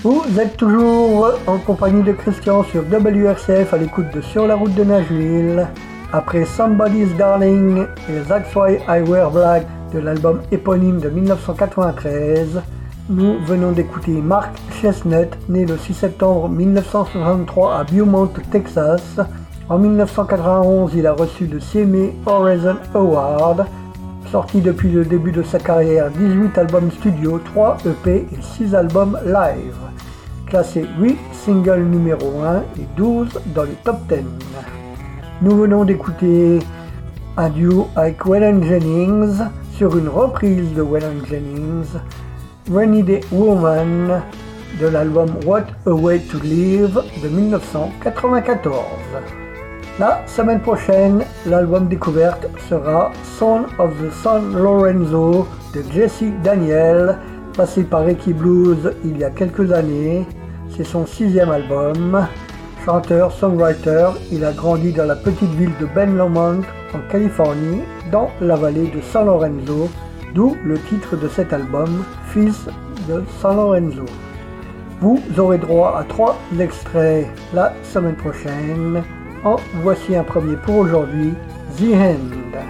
Vous êtes toujours en compagnie de Christian sur WRCF à l'écoute de Sur la route de Nashville. Après Somebody's Darling et That's Why I Wear Black de l'album éponyme de 1993, nous venons d'écouter Mark Chestnut, né le 6 septembre 1963 à Beaumont, Texas. En 1991, il a reçu le CMA Horizon Award. Sorti depuis le début de sa carrière, 18 albums studio, 3 EP et 6 albums live. Classé 8 singles numéro 1 et 12 dans le top 10. Nous venons d'écouter un duo avec Waylon Jennings sur une reprise de Waylon Jennings, Rainy Day Woman de l'album What a Way to Live de 1994. La semaine prochaine, l'album découverte sera Son of the San Lorenzo de Jesse Daniel, passé par Ricky Blues il y a quelques années. C'est son 6e album. Chanteur, songwriter, il a grandi dans la petite ville de Ben Lomond en Californie, dans la vallée de San Lorenzo, d'où le titre de cet album, Fils de San Lorenzo. Vous aurez droit à 3 extraits la semaine prochaine. En voici un premier pour aujourd'hui, The End.